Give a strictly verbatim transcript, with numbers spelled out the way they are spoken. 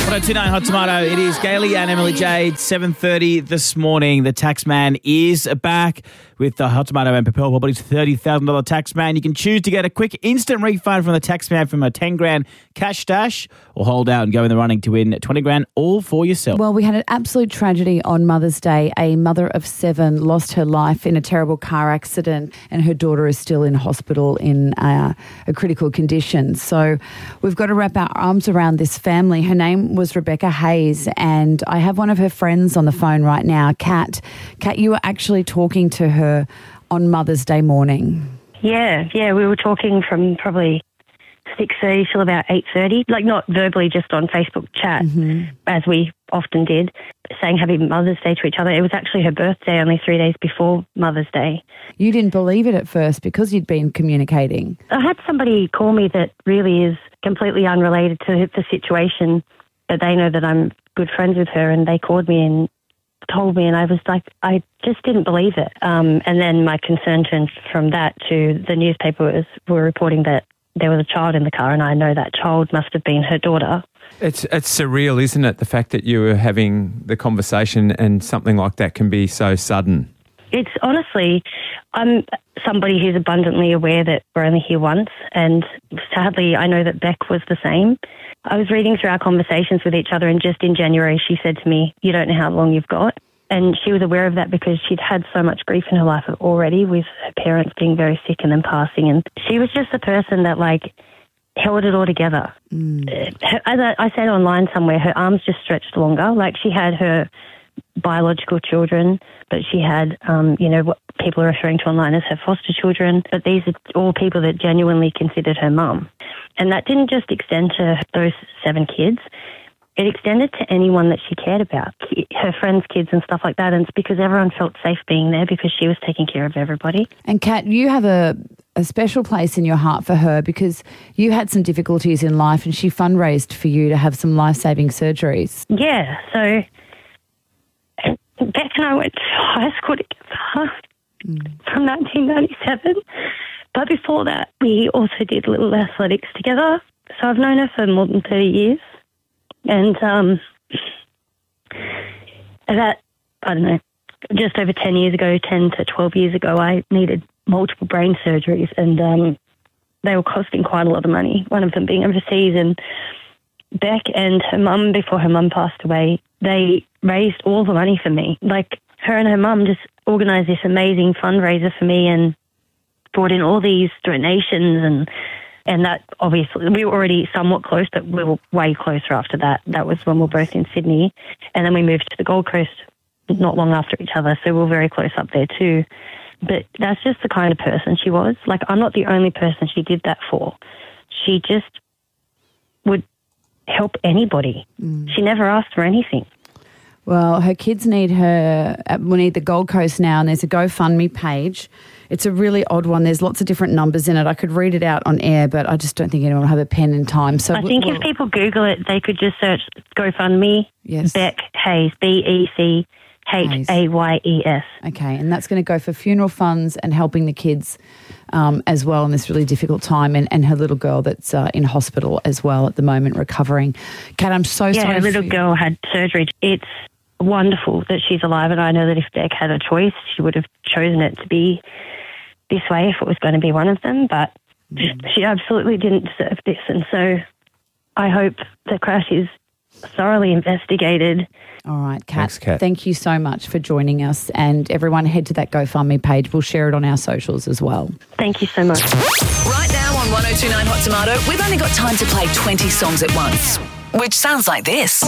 one oh two nine Hot Tomato. It is Gailey and Emily Jade, seven thirty this morning. The Taxman is back with the Hot Tomato and Propel Properties thirty thousand dollars Taxman. You can choose to get a quick instant refund from the Taxman from a ten grand cash dash or hold out and go in the running to win twenty grand all for yourself. Well, we had an absolute tragedy on Mother's Day. A mother of seven lost her life in a terrible car accident and her daughter is still in hospital in uh, a critical condition. So we've got to wrap our arms around this family. Her name was Rebecca Hayes and I have one of her friends on the phone right now, Kat. Kat, you were actually talking to her on Mother's Day morning. Yeah, yeah, we were talking from probably six thirty till about eight thirty, like not verbally, just on Facebook chat, mm-hmm. as we often did, saying Happy Mother's Day to each other. It was actually her birthday only three days before Mother's Day. You didn't believe it at first because you'd been communicating. I had somebody call me that really is completely unrelated to the situation, but they know that I'm good friends with her, and they called me and told me, and I was like, I just didn't believe it. Um, and then my concern turned from that to the newspapers were reporting that there was a child in the car, and I know that child must have been her daughter. It's it's surreal, isn't it, the fact that you were having the conversation and something like that can be so sudden? It's honestly, I'm somebody who's abundantly aware that we're only here once, and sadly I know that Beck was the same. I was reading through our conversations with each other, and just in January she said to me, "You don't know how long you've got." And she was aware of that because she'd had so much grief in her life already, with her parents being very sick and then passing. And she was just the person that, like, held it all together. Mm. Her, as I, I said online somewhere, her arms just stretched longer. Like, she had her biological children, but she had, um, you know, what people are referring to online as her foster children. But these are all people that genuinely considered her mum. And that didn't just extend to those seven kids. It extended to anyone that she cared about, her friends' kids and stuff like that. And it's because everyone felt safe being there because she was taking care of everybody. And Kat, you have a, a special place in your heart for her because you had some difficulties in life and she fundraised for you to have some life-saving surgeries. Yeah, so Beck and I went to high school together mm. from nineteen ninety-seven. But before that, we also did little athletics together. So I've known her for more than thirty years. And um, about, I don't know, just over ten years ago, ten to twelve years ago, I needed multiple brain surgeries, and um, they were costing quite a lot of money, one of them being overseas. And Beck and her mum, before her mum passed away, they raised all the money for me. Like, her and her mum just organised this amazing fundraiser for me and brought in all these donations, and And that, obviously, we were already somewhat close, but we were way closer after that. That was when we were both in Sydney. And then we moved to the Gold Coast not long after each other, so we were very close up there too. But that's just the kind of person she was. Like, I'm not the only person she did that for. She just would help anybody. Mm. She never asked for anything. Well, her kids need her, we need the Gold Coast now, and there's a GoFundMe page. It's a really odd one. There's lots of different numbers in it. I could read it out on air, but I just don't think anyone will have a pen and time. So I think we'll, if people Google it, they could just search GoFundMe, yes. Beck Hayes, B E C H A Y E S. Okay, and that's going to go for funeral funds and helping the kids um, as well in this really difficult time, and, and her little girl that's uh, in hospital as well at the moment recovering. Kat, I'm so yeah, sorry. Yeah, her little for girl had surgery. It's wonderful that she's alive, and I know that if Beck had a choice, she would have chosen it to be this way if it was going to be one of them, but mm. she absolutely didn't deserve this. And so I hope the crash is thoroughly investigated. All right, Kat, Thanks, Kat. Thank you so much for joining us, and everyone head to that GoFundMe page. We'll share it on our socials as well. Thank you so much. Right now on one oh two nine Hot Tomato, we've only got time to play twenty songs at once, which sounds like this.